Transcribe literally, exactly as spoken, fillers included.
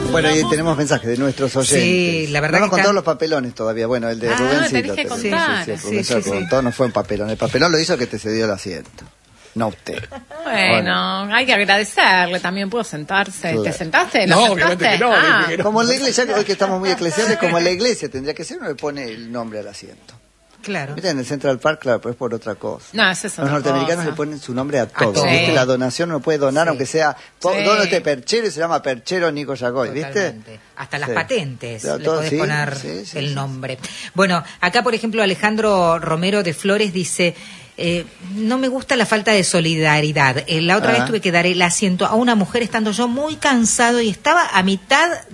Bueno, y tenemos mensajes de nuestros oyentes. Sí, la verdad no nos que contaron están... los papelones todavía. Bueno, el de Ah, Rubéncito. tenés que contar. Sí, sí, sí, el Sí, profesor sí, sí. contó, no fue un papelón. El papelón lo hizo que te cedió el asiento. No usted. Bueno, hay que agradecerle, también pudo sentarse. Claro. ¿Te sentaste? No, ¿La obviamente sentaste? que no, Ah. dije que no. Como en la iglesia, hoy que estamos muy eclesiales, como en la iglesia tendría que ser, uno le pone el nombre al asiento. Claro. Viste, en el Central Park, claro, pero es por otra cosa. No, eso es Los otra norteamericanos cosa. le ponen su nombre a todo. todo. ¿Viste? Sí. La donación uno puede donar, Sí. aunque sea po- Sí. dono este perchero y se llama Perchero Nico Yagoy, ¿viste? Totalmente. Hasta las Sí. patentes Claro, le todo, podés sí, poner sí, sí, el sí, nombre. Bueno, acá por ejemplo Alejandro Romero de Flores dice, eh, no me gusta la falta de solidaridad. Eh, la otra Ah. vez tuve que dar el asiento a una mujer estando yo muy cansado y estaba a mitad